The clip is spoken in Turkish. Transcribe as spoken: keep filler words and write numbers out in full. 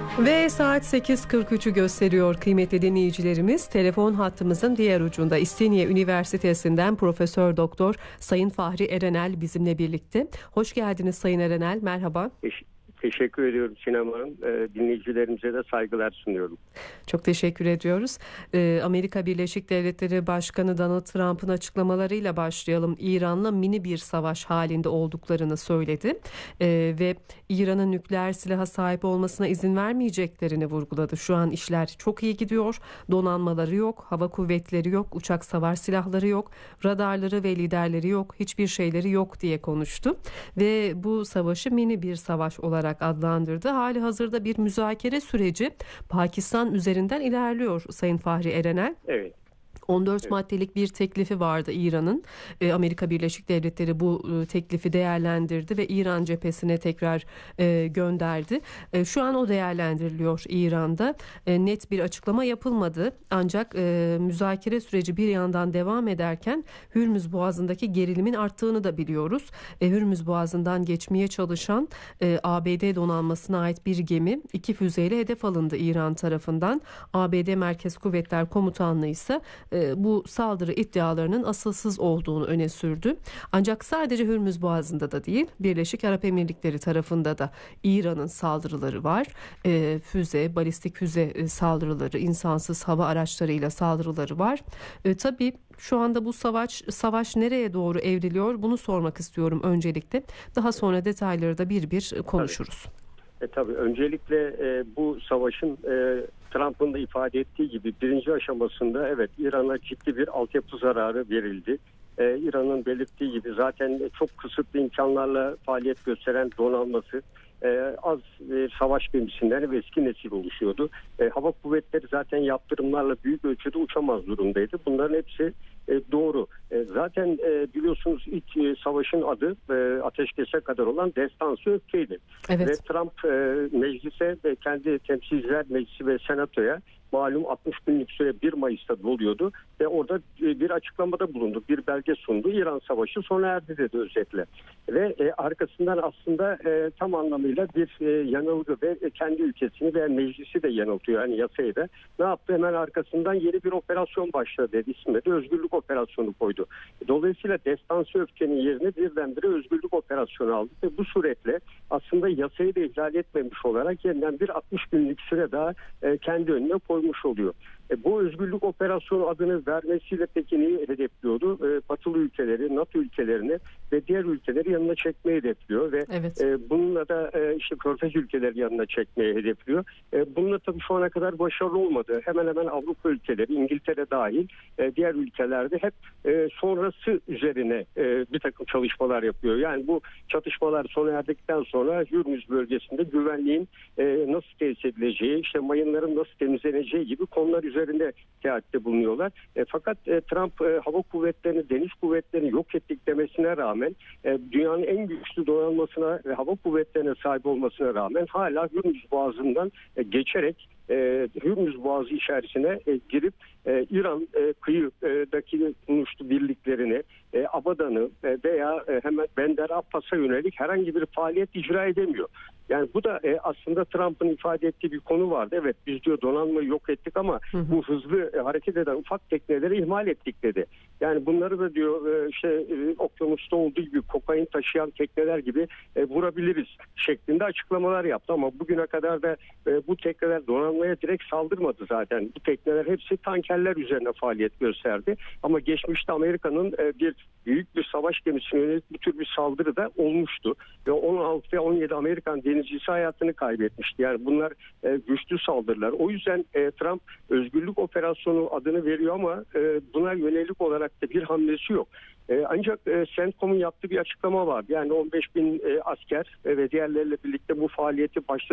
Ve saat sekiz kırk üçü gösteriyor kıymetli dinleyicilerimiz. Telefon hattımızın diğer ucunda İstinye Üniversitesi'nden Profesör Doktor Sayın Fahri Erenel bizimle birlikte. Hoş geldiniz Sayın Erenel, merhaba. Teş- Teşekkür ediyorum Sinem Hanım. Ee, dinleyicilerimize de saygılar sunuyorum. Çok teşekkür ediyoruz. Ee, Amerika Birleşik Devletleri Başkanı Donald Trump'ın açıklamalarıyla başlayalım. İran'la mini bir savaş halinde olduklarını söyledi. Ee, ve İran'ın nükleer silaha sahip olmasına izin vermeyeceklerini vurguladı. Şu an işler çok iyi gidiyor. Donanmaları yok, hava kuvvetleri yok, uçak savar silahları yok, radarları ve liderleri yok, hiçbir şeyleri yok diye konuştu. Ve bu savaşı mini bir savaş olarak adlandırdı. Hali hazırda bir müzakere süreci Pakistan üzerinden ilerliyor Sayın Fahri Erenel. Evet. on dört Evet. maddelik bir teklifi vardı İran'ın. E, Amerika Birleşik Devletleri bu e, teklifi değerlendirdi ve İran cephesine tekrar e, gönderdi. E, şu an o değerlendiriliyor İran'da. E, net bir açıklama yapılmadı. Ancak e, müzakere süreci bir yandan devam ederken Hürmüz Boğazı'ndaki gerilimin arttığını da biliyoruz. E, Hürmüz Boğazı'ndan geçmeye çalışan e, A B D donanmasına ait bir gemi iki füzeyle hedef alındı İran tarafından. A B D Merkez Kuvvetler Komutanlığı ise e, bu saldırı iddialarının asılsız olduğunu öne sürdü. Ancak sadece Hürmüz Boğazı'nda da değil, Birleşik Arap Emirlikleri tarafında da İran'ın saldırıları var. E, füze, balistik füze e, saldırıları, insansız hava araçlarıyla saldırıları var. E, tabii şu anda bu savaş savaş nereye doğru evriliyor? Bunu sormak istiyorum öncelikle. Daha sonra detayları da bir bir konuşuruz. Tabii, e, tabii. öncelikle e, bu savaşın e, Trump'ın da ifade ettiği gibi birinci aşamasında evet İran'a ciddi bir altyapı zararı verildi. Ee, İran'ın belirttiği gibi zaten çok kısıtlı imkanlarla faaliyet gösteren donanması e, az e, savaş gemisinden ve eski nesil oluşuyordu. E, hava kuvvetleri zaten yaptırımlarla büyük ölçüde uçamaz durumdaydı. Bunların hepsi e, doğru. E, zaten e, biliyorsunuz ilk e, savaşın adı e, ateşkese kadar olan destansı öfkeydi. Evet. Ve Trump e, meclise ve kendi temsilciler meclisi ve senatoya malum altmış günlük süre bir Mayıs'ta doluyordu ve orada bir açıklamada bulundu. Bir belge sundu. İran Savaşı sona erdi dedi özetle. Ve e, arkasından aslında e, tam anlamıyla bir e, yanılgı ve e, kendi ülkesini ve meclisi de yanıltıyor. Yani yasayı da. Ne yaptı? Hemen arkasından yeni bir operasyon başladı dedi. İsmine de Özgürlük Operasyonu koydu. Dolayısıyla destansı öfkenin yerine birdenbire Özgürlük Operasyonu aldı ve bu suretle aslında yasayı da ihlal etmemiş olarak yeniden bir altmış günlük süre daha e, kendi önüne koymuş oluyor. E, bu Özgürlük Operasyonu adını vermesiyle peki neyi hedefliyordu? E, Batılı ülkeleri, NATO ülkelerini ve diğer ülkeleri yanına çekmeyi hedefliyor ve Evet. e, bununla da e, işte Körfez ülkeleri yanına çekmeyi hedefliyor. E, bununla tabii şu ana kadar başarılı olmadı. Hemen hemen Avrupa ülkeleri, İngiltere dahil e, diğer ülkelerde hep e, sonrası üzerine e, bir takım çalışmalar yapıyor. Yani bu çatışmalar sona erdikten sonra Hürmüz bölgesinde güvenliğin e, nasıl tesis edileceği, işte mayınların nasıl temizleneceği gibi konular üzerinde teatte bulunuyorlar. E, fakat e, Trump e, hava kuvvetlerini, deniz kuvvetlerini yok ettik demesine rağmen e, dünyanın en güçlü donanmasına ve hava kuvvetlerine sahip olmasına rağmen hala Hürmüz Boğazı'ndan e, geçerek e, Hürmüz Boğazı içerisine e, girip e, İran e, kıyıdaki Nuşlu birliklerini, e, Abadan'ı e, veya e, hemen Bender Abbas'a yönelik herhangi bir faaliyet icra edemiyor. Yani bu da e, aslında Trump'ın ifade ettiği bir konu vardı. Evet biz diyor donanmayı yok ettik ama hı hı. bu hızlı e, hareket eden ufak tekneleri ihmal ettik dedi. Yani bunları da diyor e, işte e, okyanusta olduğu gibi kokain taşıyan tekneler gibi e, vurabiliriz şeklinde açıklamalar yaptı. Ama bugüne kadar da e, bu tekneler donanmaya direkt saldırmadı zaten. Bu tekneler hepsi tankerler üzerine faaliyet gösterdi. Ama geçmişte Amerika'nın e, bir büyük bir savaş gemisine yönelik bu tür bir saldırı da olmuştu. Ve on altı ve on yedi Amerikan denizcisi hayatını kaybetmişti. Yani bunlar e, güçlü saldırılar. O yüzden e, Trump Özgürlük Operasyonu adını veriyor ama e, buna yönelik olarak da bir hamlesi yok. E, ancak e, CENTCOM'un yaptığı bir açıklama var. Yani on beş bin e, asker e, ve diğerleriyle birlikte bu faaliyeti başlatıyor.